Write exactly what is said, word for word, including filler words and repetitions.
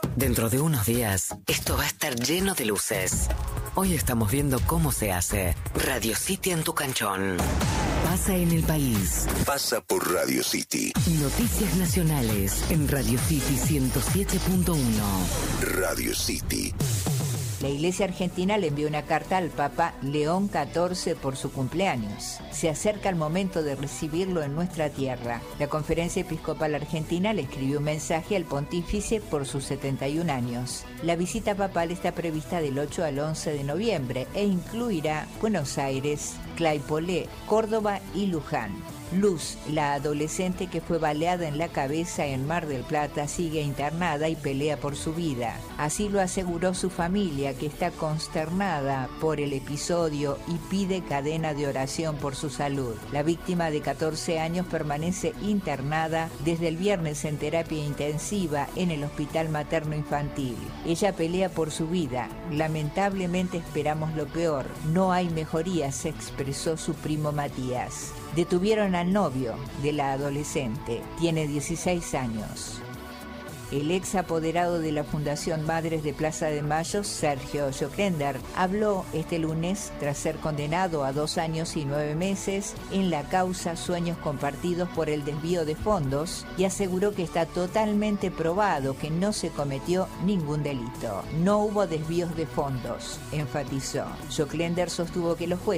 Dentro de unos días, esto va a estar lleno de luces. Hoy estamos viendo cómo se hace Radio City en tu canchón. Pasa en el país. Pasa por Radio City. Noticias nacionales en Radio City ciento siete punto uno. Radio City. La Iglesia Argentina le envió una carta al Papa León catorce por su cumpleaños. Se acerca el momento de recibirlo en nuestra tierra. La Conferencia Episcopal Argentina le escribió un mensaje al pontífice por sus setenta y un años. La visita papal está prevista del ocho al once de noviembre e incluirá Buenos Aires, Claypolé, Córdoba y Luján. Luz, la adolescente que fue baleada en la cabeza en Mar del Plata, sigue internada y pelea por su vida. Así lo aseguró su familia, que está consternada por el episodio y pide cadena de oración por su salud. La víctima de catorce años permanece internada desde el viernes en terapia intensiva en el Hospital Materno Infantil. Ella pelea por su vida. Lamentablemente esperamos lo peor. No hay mejoría, se expresó su primo Matías. Detuvieron al novio de la adolescente. Tiene dieciséis años. El ex apoderado de la Fundación Madres de Plaza de Mayo, Sergio Joclender, habló este lunes tras ser condenado a dos años y nueve meses en la causa Sueños Compartidos por el desvío de fondos y aseguró que está totalmente probado que no se cometió ningún delito. No hubo desvíos de fondos, enfatizó. Joclender sostuvo que los jueces